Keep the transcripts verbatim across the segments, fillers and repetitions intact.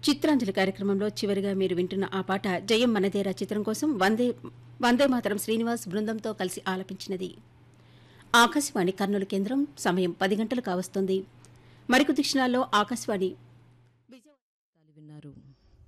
చిత్రాంజలి కార్యక్రమంలో చివరిగా మీరు వింటున్న ఆ పాట జయం మనదేరా చిత్రం కోసం వందే వందే మాతరం శ్రీనివాస్ బృందంతో కలిసి ఆలపించినది. ఆకాశవాణి కర్నూలు కేంద్రం సమయం పది గంటలు కావస్తోంది. మరికొద్ది క్షణాల్లో ఆకాశవాణి విన్నారు.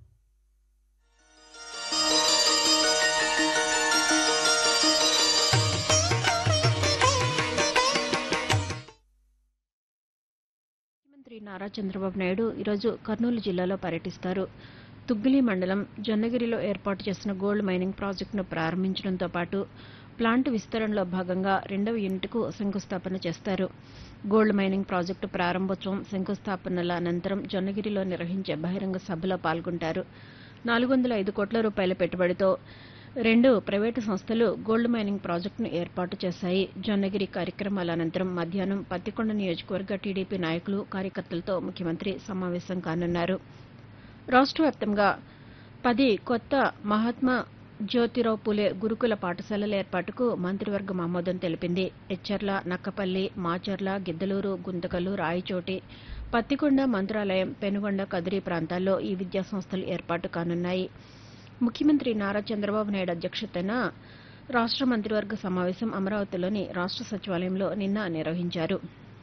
ముఖ్యమంత్రి నారా చంద్రబాబు నాయుడు ఈరోజు కర్నూలు జిల్లాలో పర్యటిస్తారు. తుగ్గిలి మండలం జొన్నగిరిలో ఏర్పాటు చేసిన గోల్డ్ మైనింగ్ ప్రాజెక్టును ప్రారంభించడంతో పాటు ప్లాంట్ విస్తరణలో భాగంగా రెండవ యూనిట్కు శంకుస్థాపన చేస్తారు. గోల్డ్ మైనింగ్ ప్రాజెక్టు ప్రారంభోత్సవం, శంకుస్థాపనల అనంతరం జొన్నగిరిలో నిర్వహించే బహిరంగ సభలో పాల్గొంటారు. నాలుగు వందల ఐదు కోట్ల రూపాయల పెట్టుబడితో రెండు ప్రైవేటు సంస్థలు గోల్డ్ మైనింగ్ ప్రాజెక్టును ఏర్పాటు చేశాయి. జొన్నగిరి కార్యక్రమాల అనంతరం మధ్యాహ్నం పత్తికొండ నియోజకవర్గ టీడీపీ నాయకులు, కార్యకర్తలతో ముఖ్యమంత్రి సమావేశం కానున్నారు. రాష్ట్ర వ్యాప్తంగా పది కొత్త మహాత్మా జ్యోతిరావు పూలే గురుకుల పాఠశాలల ఏర్పాటుకు మంత్రివర్గం ఆమోదం తెలిపింది. ఎచ్చెర్ల, నక్కపల్లి, మాచర్ల, గిద్దలూరు, గుంతకల్లు, రాయచోటి, పత్తికొండ, మంత్రాలయం, పెనుగొండ, కదిరి ప్రాంతాల్లో ఈ విద్యాసంస్థలు ఏర్పాటు కానున్నాయి. ముఖ్యమంత్రి నారా చంద్రబాబు నాయుడు అధ్యక్షతన రాష్ట్ర మంత్రివర్గ సమావేశం అమరావతిలోని రాష్ట్ర సచివాలయంలో నిన్న నిర్వహించారు.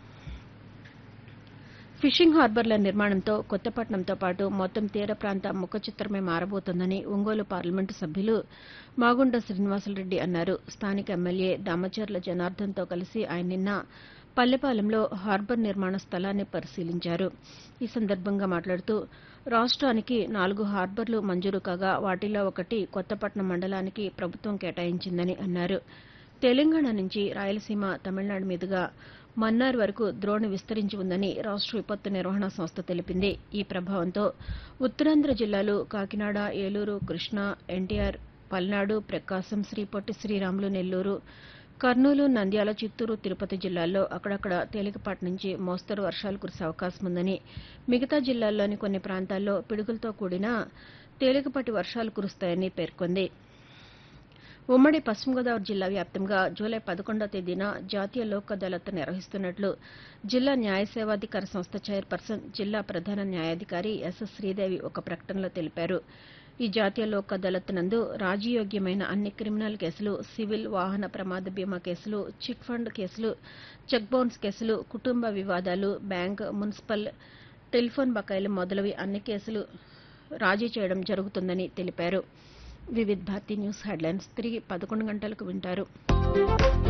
ఫిషింగ్ హార్బర్ల నిర్మాణంతో కొత్తపట్నంతో పాటు మొత్తం తీర ప్రాంత ముఖ చిత్రమే మారబోతోందని ఒంగోలు పార్లమెంటు సభ్యులు మాగుంట శ్రీనివాసులరెడ్డి అన్నారు. స్థానిక ఎమ్మెల్యే దామచర్ల జనార్దన్తో కలిసి ఆయన నిన్న పల్లెపాలెంలో హార్బర్ నిర్మాణ స్థలాన్ని పరిశీలించారు. ఈ సందర్భంగా మాట్లాడుతూ రాష్ట్రానికి నాలుగు హార్బర్లు మంజూరు కాగా వాటిలో ఒకటి కొత్తపట్నం మండలానికి ప్రభుత్వం కేటాయించిందని అన్నారు. తెలంగాణ నుంచి రాయలసీమ, తమిళనాడు మీదుగా మన్నార్ వరకు ద్రోణి విస్తరించి ఉందని రాష్ట్ర విపత్తు నిర్వహణ సంస్థ తెలిపింది. ఈ ప్రభావంతో ఉత్తరాంధ్ర జిల్లాలు కాకినాడ, ఏలూరు, కృష్ణా, ఎన్టీఆర్, పల్నాడు, ప్రకాశం, శ్రీ పొట్టి శ్రీరాములు, నెల్లూరు, కర్నూలు, నంద్యాల, చిత్తూరు, తిరుపతి జిల్లాల్లో అక్కడక్కడ తేలికపాటి నుంచి మోస్తరు వర్షాలు కురిసే అవకాశం ఉందని, మిగతా జిల్లాల్లోని కొన్ని ప్రాంతాల్లో పిడుగులతో కూడిన తేలికపాటి వర్షాలు కురుస్తాయని పేర్కొంది. ఉమ్మడి పశ్చిమ గోదావరి జిల్లా వ్యాప్తంగా జూలై పదకొండవ తేదీన జాతీయ లోక్ అదాలత్ నిర్వహిస్తున్నట్లు జిల్లా న్యాయ సేవాధికార సంస్థ చైర్పర్సన్, జిల్లా ప్రధాన న్యాయాధికారి ఎస్ శ్రీదేవి ఒక ప్రకటనలో తెలిపారు. ఈ జాతీయ లోక్ అదాలత్ నందు రాజీయోగ్యమైన అన్ని క్రిమినల్ కేసులు, సివిల్, వాహన ప్రమాద బీమా కేసులు, చిట్ ఫండ్ కేసులు, చెక్ బౌన్స్ కేసులు, కుటుంబ వివాదాలు, బ్యాంక్, మున్సిపల్, టెలిఫోన్ బకాయిలు మొదలవి అన్ని కేసులు రాజీ చేయడం జరుగుతుందని తెలిపారు. వివిధ్ భారతి న్యూస్ హెడ్లైన్స్ తిరిగి పదకొండు గంటలకు వింటారు.